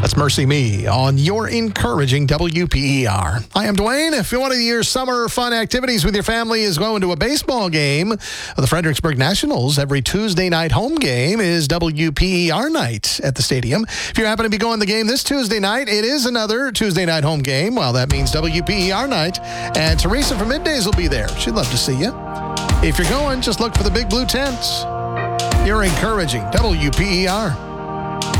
That's Mercy Me on your encouraging WPER. Hi, I'm Dwayne. If one of your summer fun activities with your family is going to a baseball game of the Fredericksburg Nationals, every Tuesday night home game is WPER night at the stadium. If you happen to be going to the game this Tuesday night, it is another Tuesday night home game. Well, that means WPER night. And Teresa from Middays will be there. She'd love to see you. If you're going, just look for the big blue tents. You're encouraging WPER.